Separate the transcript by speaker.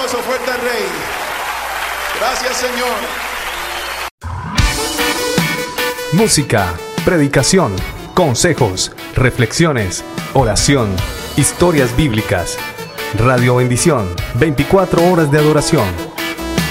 Speaker 1: aplauso fuerte al Rey. Gracias, Señor.
Speaker 2: Música, predicación, consejos, reflexiones, oración, historias bíblicas. Radio Bendición, 24 horas de adoración.